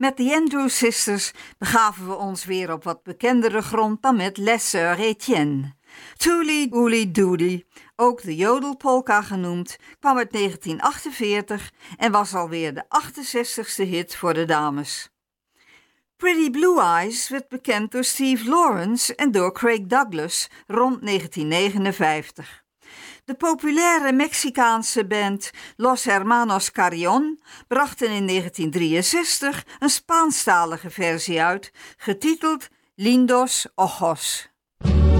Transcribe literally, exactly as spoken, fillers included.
Met de Andrew Sisters begaven we ons weer op wat bekendere grond dan met Les Sœurs Etienne. Toolie Oolie Doodie, ook de jodelpolka genoemd, kwam uit negentien achtenveertig en was alweer de achtenzestigste hit voor de dames. Pretty Blue Eyes werd bekend door Steve Lawrence en door Craig Douglas rond negentien negenenvijftig. De populaire Mexicaanse band Los Hermanos Carrion brachten in negentien drieënzestig een Spaanstalige versie uit, getiteld Lindos Ojos.